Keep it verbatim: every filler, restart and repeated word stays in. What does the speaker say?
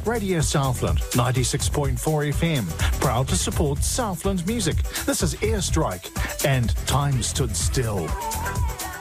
Radio Southland, ninety-six point four F M. Proud to support Southland music. This is Airstrike and Time Stood Still.